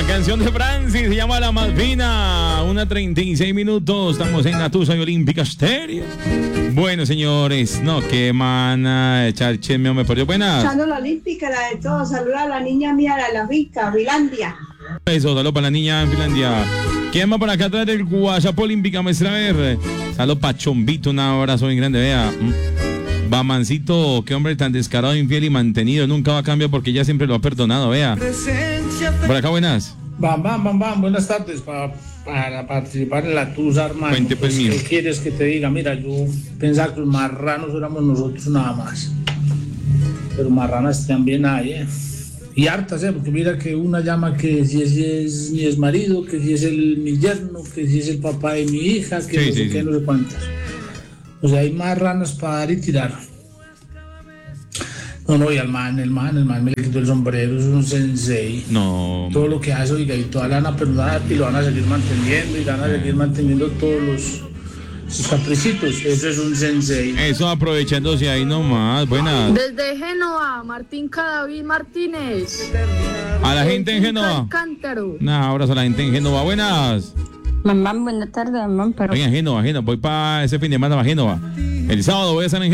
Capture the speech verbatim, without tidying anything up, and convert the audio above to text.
canción de Francis se llama La Malvina. Una treinta y seis minutos. Estamos en la Tusa y Olímpica Stereo. Bueno, señores, no, qué mana, Charche mío me perdió. Buenas. Echando la olímpica, la de todo. Saluda a la niña mía de la rica, Finlandia. Eso, saludos para la niña en Finlandia. ¿Quién va por acá atrás del WhatsApp Olímpica, maestra? A ver. Saludos para Chombito, un abrazo bien grande, vea. Bamancito, qué hombre tan descarado, infiel y mantenido. Nunca va a cambiar porque ya siempre lo ha perdonado, vea. Por acá, buenas. Bam, bam, bam, bam, buenas tardes. Para, para participar en la Tusa, hermano. Cuente, pues, pues, mío. ¿Qué quieres que te diga? Mira, yo pensaba que los marranos éramos nosotros nada más. Pero marranas también hay, ¿eh? Y hartas, ¿eh? Porque mira que una llama que si es, si es mi exmarido, que si es el, mi yerno, que si es el papá de mi hija, que Sí, no sé sí, qué, sí. no sé cuántas. O sea, hay marranas para dar y tirar. No, no, y al man, el man, el man me le quitó el sombrero, es un sensei. No. Todo lo que hace, oiga, y toda la van a perdonar y lo van a seguir manteniendo y van a seguir manteniendo todos los sus capricitos. Eso es un sensei. Eso aprovechándose ahí nomás. Buenas. Desde Génova, Martín Cadavid Martínez. A la gente en Génova. Cántaro. Un abrazo a la gente en Génova. Buenas. Mamá, buenas tardes, mamá, pero... Oigan, Génova, Génova. Voy para ese fin de semana para Génova. El sábado voy a estar en Génova.